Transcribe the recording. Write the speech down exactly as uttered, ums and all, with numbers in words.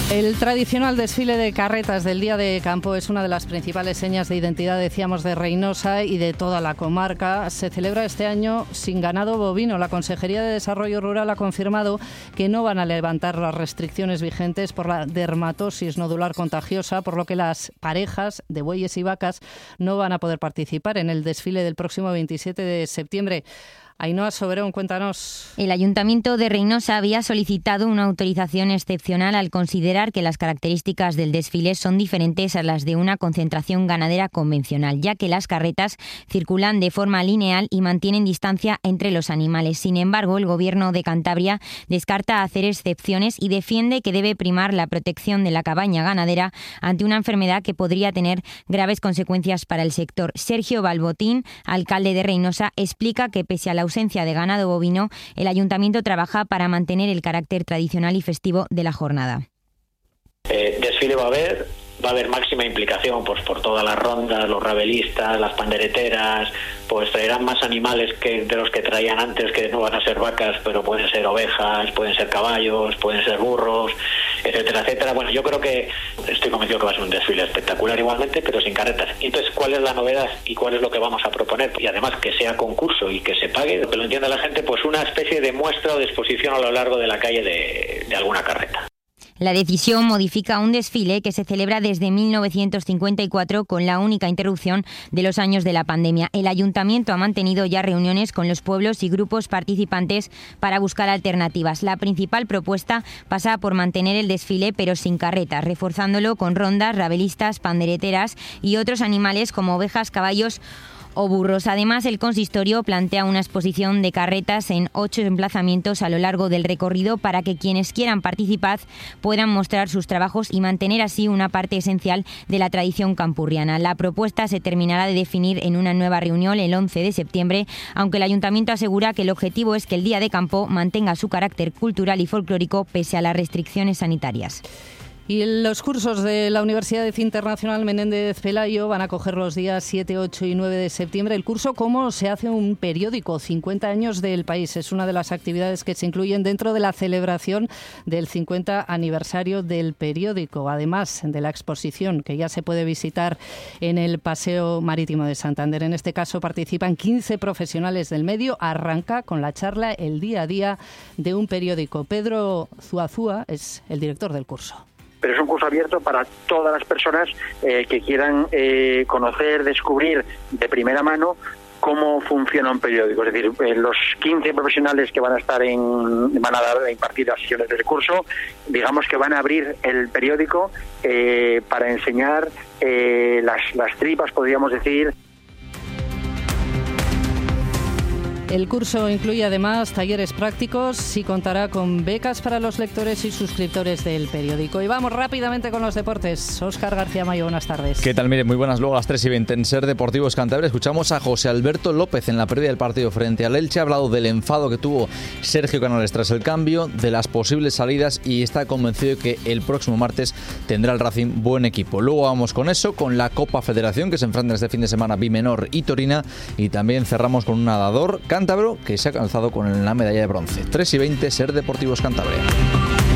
El tradicional desfile de carretas del Día de Campo es una de las principales señas de identidad, decíamos, de Reynosa y de toda la comarca. Se celebra este año sin ganado bovino. La Consejería de Desarrollo Rural ha confirmado que no van a levantar las restricciones vigentes por la dermatosis nodular contagiosa, por lo que las parejas de bueyes y vacas no van a poder participar en el desfile del próximo veintisiete de septiembre. Ainhoa Soberón, cuéntanos. El Ayuntamiento de Reynosa había solicitado una autorización excepcional al considerar que las características del desfile son diferentes a las de una concentración ganadera convencional, ya que las carretas circulan de forma lineal y mantienen distancia entre los animales. Sin embargo, el Gobierno de Cantabria descarta hacer excepciones y defiende que debe primar la protección de la cabaña ganadera ante una enfermedad que podría tener graves consecuencias para el sector. Sergio Balbotín, alcalde de Reynosa, explica que pese a la ausencia de ganado bovino, el Ayuntamiento trabaja para mantener el carácter tradicional y festivo de la jornada. Eh, desfile va a haber, va a haber máxima implicación pues por todas las rondas, los rabelistas, las pandereteras, pues traerán más animales que de los que traían antes, que no van a ser vacas, pero pueden ser ovejas, pueden ser caballos, pueden ser burros, etcétera, etcétera. Bueno, yo creo que estoy convencido que va a ser un desfile espectacular igualmente, pero sin carretas. Y entonces, ¿cuál es la novedad y cuál es lo que vamos a proponer? Y además que sea concurso y que se pague, que lo entienda la gente, pues una especie de muestra o de exposición a lo largo de la calle de, de alguna carreta. La decisión modifica un desfile que se celebra desde mil novecientos cincuenta y cuatro con la única interrupción de los años de la pandemia. El Ayuntamiento ha mantenido ya reuniones con los pueblos y grupos participantes para buscar alternativas. La principal propuesta pasa por mantener el desfile pero sin carretas, reforzándolo con rondas, rabelistas, pandereteras y otros animales como ovejas, caballos o burros. Además, el consistorio plantea una exposición de carretas en ocho emplazamientos a lo largo del recorrido para que quienes quieran participar puedan mostrar sus trabajos y mantener así una parte esencial de la tradición campurriana. La propuesta se terminará de definir en una nueva reunión el once de septiembre, aunque el Ayuntamiento asegura que el objetivo es que el Día de Campo mantenga su carácter cultural y folclórico pese a las restricciones sanitarias. Y los cursos de la Universidad Internacional Menéndez Pelayo van a coger los días siete, ocho y nueve de septiembre. El curso ¿Cómo se hace un periódico? cincuenta años del país. Es una de las actividades que se incluyen dentro de la celebración del cincuenta aniversario del periódico, además de la exposición que ya se puede visitar en el Paseo Marítimo de Santander. En este caso participan quince profesionales del medio. Arranca con la charla El día a día de un periódico. Pedro Zuazúa es el director del curso. Pero es un curso abierto para todas las personas eh, que quieran eh, conocer, descubrir de primera mano cómo funciona un periódico. Es decir, eh, los quince profesionales que van a estar en, van a dar a impartir las sesiones del curso, digamos que van a abrir el periódico eh, para enseñar eh, las, las tripas, podríamos decir. El curso incluye además talleres prácticos y contará con becas para los lectores y suscriptores del periódico. Y vamos rápidamente con los deportes. Óscar García Mayo, buenas tardes. ¿Qué tal? Mire, muy buenas. Luego a las tres y veinte en Ser Deportivos Cantabria escuchamos a José Alberto López en la previa del partido frente al Elche. Ha hablado del enfado que tuvo Sergio Canales tras el cambio, de las posibles salidas y está convencido de que el próximo martes tendrá el Racing buen equipo. Luego vamos con eso, con la Copa Federación que se enfrentan este fin de semana Bimenor y Torina, y también cerramos con un nadador cántabro que se ha alzado con la medalla de bronce. tres y veinte, Ser Deportivos Cantabria.